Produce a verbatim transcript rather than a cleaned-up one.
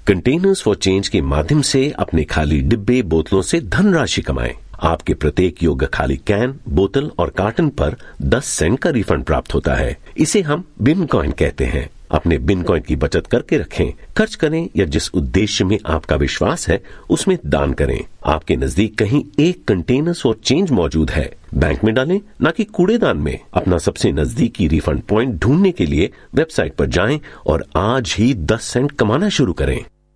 Containers for change के माध्यम से अपने खाली डिब्बे बोतलों से धनराशि कमाएं। आपके प्रत्येक योग्य खाली कैन, बोतल और कार्टन पर दस सेंट का रिफंड प्राप्त होता है। इसे हम बिन कॉइन कहते हैं। अपने बिन कॉइन की बचत करके रखें, खर्च करें या जिस उद्देश्य में आपका विश्वास है उसमें दान करें। आपके नजदीक कहीं एक कंटेनर्स फॉर चेंज मौजूद है, बैंक में डालें, न कि कूड़ेदान में। अपना सबसे नजदीकी रिफंड पॉइंट ढूंढने के लिए वेबसाइट पर जाएं और आज ही दस सेंट कमाना शुरू करें।